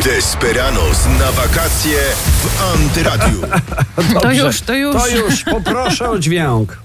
Desperados na wakacje w Antyradiu. To już, poproszę o dźwięk.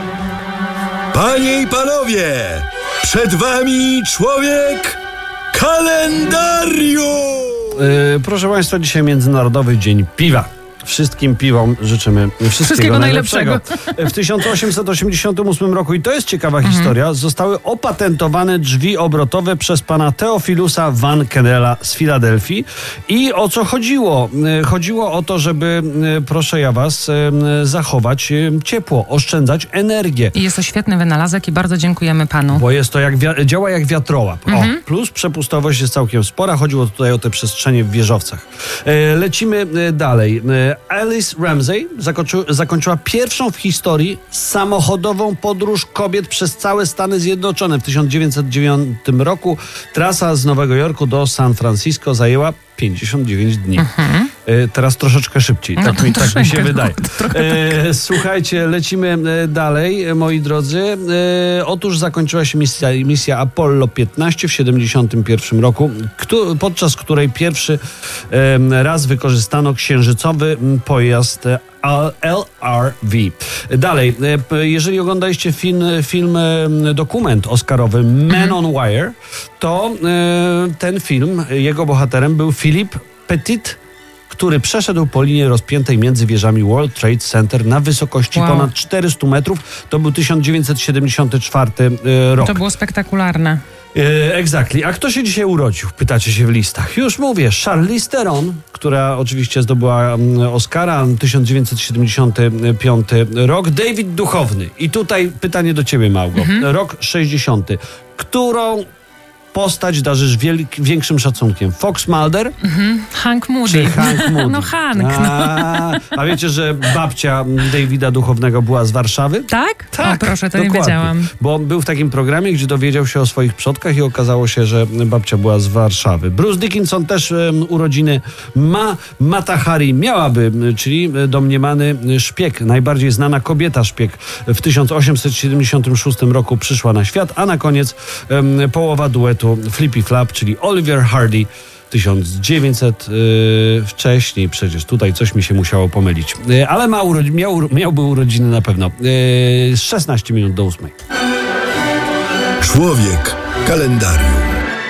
Panie i panowie, przed wami człowiek kalendarium. Proszę państwa, dzisiaj Międzynarodowy Dzień Piwa. Wszystkim piwom życzymy wszystkiego najlepszego. W 1888 roku, i to jest ciekawa historia, zostały opatentowane drzwi obrotowe przez pana Theophilusa Van Kennela z Filadelfii. I o co chodziło? Chodziło o to, żeby, proszę ja was, zachować ciepło, oszczędzać energię. I jest to świetny wynalazek i bardzo dziękujemy panu. Bo jest to działa jak wiatrołap. Plus przepustowość jest całkiem spora. Chodziło tutaj o te przestrzenie w wieżowcach. Lecimy dalej. Alice Ramsey zakończyła pierwszą w historii samochodową podróż kobiet przez całe Stany Zjednoczone. W 1909 roku trasa z Nowego Jorku do San Francisco zajęła 59 dni. Teraz troszeczkę szybciej, tak mi się wydaje. Słuchajcie, lecimy dalej, moi drodzy. Otóż zakończyła się misja Apollo 15 w 1971 roku, podczas której pierwszy raz wykorzystano księżycowy pojazd LRV. Dalej, jeżeli oglądaliście dokument oscarowy Man on Wire, to ten film, jego bohaterem był Philip Petit, który przeszedł po linii rozpiętej między wieżami World Trade Center na wysokości ponad 400 metrów. To był 1974 rok. To było spektakularne. Exactly. A kto się dzisiaj urodził? Pytacie się w listach. Już mówię, Charlize Theron, która oczywiście zdobyła Oscara, 1975 rok. David Duchovny. I tutaj pytanie do ciebie, Małgo. Rok 60. Którą postać darzysz większym szacunkiem? Fox Mulder? Hank Moody. Czy Hank Moody? No Hank. A wiecie, że babcia Davida Duchownego była z Warszawy? Tak? Tak, o, proszę, to dokładnie. Nie wiedziałam. Bo był w takim programie, gdzie dowiedział się o swoich przodkach i okazało się, że babcia była z Warszawy. Bruce Dickinson też urodziny ma. Mata Hari miałaby, czyli domniemany szpieg, najbardziej znana kobieta szpieg. W 1876 roku przyszła na świat, a na koniec połowa duetu Flippy Flap, czyli Oliver Hardy, 1900 wcześniej, przecież tutaj coś mi się musiało pomylić. Ale miałby urodziny na pewno. 16 minut do 8. Człowiek kalendarium.